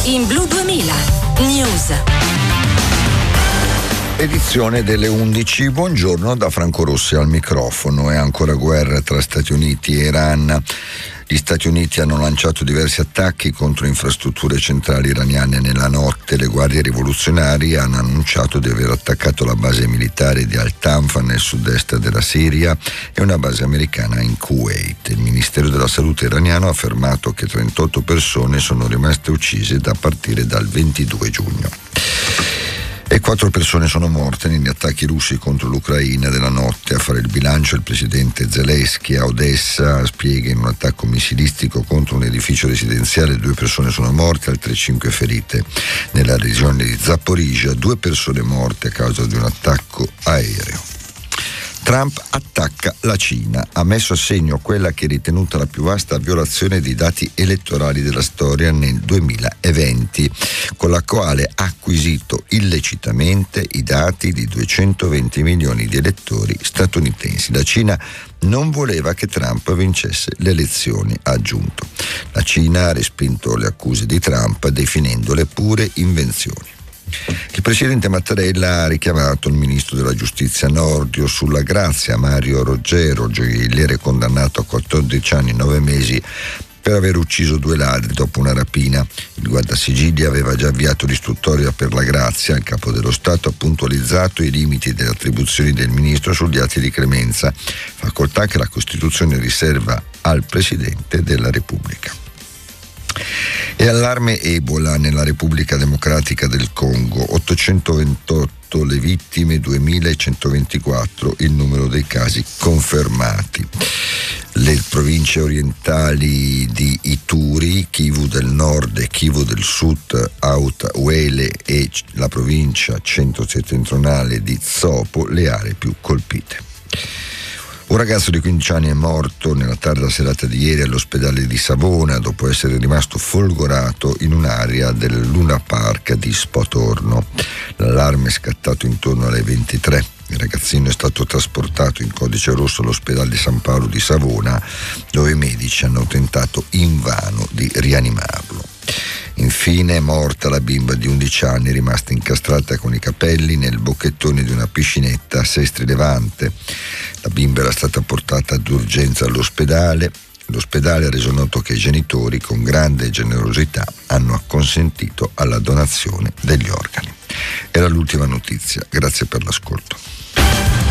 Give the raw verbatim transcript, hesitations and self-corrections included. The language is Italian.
in Blu duemila News. Edizione delle undici. Buongiorno da Franco Rossi al microfono. È ancora guerra tra Stati Uniti e Iran. Gli Stati Uniti hanno lanciato diversi attacchi contro infrastrutture centrali iraniane nella notte. Le guardie rivoluzionarie hanno annunciato di aver attaccato la base militare di Al-Tanf nel sud-est della Siria e una base americana in Kuwait. Il Ministero della Salute iraniano ha affermato che trentotto persone sono rimaste uccise da partire dal ventidue giugno. E quattro persone sono morte negli attacchi russi contro l'Ucraina della notte. A fare il bilancio il presidente Zelensky a Odessa spiega: in un attacco missilistico contro un edificio residenziale due persone sono morte, altre cinque ferite. Nella regione di Zaporizhzhia due persone morte a causa di un attacco aereo. Trump attacca la Cina, ha messo a segno quella che è ritenuta la più vasta violazione di dati elettorali della storia nel duemilaventi, con la quale ha acquisito illecitamente i dati di duecentoventi milioni di elettori statunitensi. La Cina non voleva che Trump vincesse le elezioni, ha aggiunto. La Cina ha respinto le accuse di Trump definendole pure invenzioni. Il presidente Mattarella ha richiamato il ministro della giustizia Nordio sulla grazia Mario Roggero, gioielliere condannato a quattordici anni e nove mesi per aver ucciso due ladri dopo una rapina. Il guardasigilli aveva già avviato l'istruttoria per la grazia. Il capo dello Stato ha puntualizzato i limiti delle attribuzioni del ministro sugli atti di clemenza, facoltà che la Costituzione riserva al Presidente della Repubblica. E allarme Ebola nella Repubblica Democratica del Congo, ottocentoventotto le vittime, duemilacentoventiquattro il numero dei casi confermati. Le province orientali di Ituri, Kivu del Nord e Kivu del Sud, Auta, Uele e la provincia centro-settentrionale di Tsopo, le aree più colpite. Un ragazzo di quindici anni è morto nella tarda serata di ieri all'ospedale di Savona dopo essere rimasto folgorato in un'area del Luna Park di Spotorno. L'allarme è scattato intorno alle ventitré. Il ragazzino è stato trasportato in codice rosso all'ospedale di San Paolo di Savona, dove i medici hanno tentato invano di rianimarlo. Infine è morta la bimba di undici anni rimasta incastrata con i capelli nel bocchettone di una piscinetta a Sestri Levante. La bimba era stata portata d'urgenza all'ospedale. L'ospedale ha reso noto che i genitori, con grande generosità, hanno acconsentito alla donazione degli organi. Era l'ultima notizia. Grazie per l'ascolto.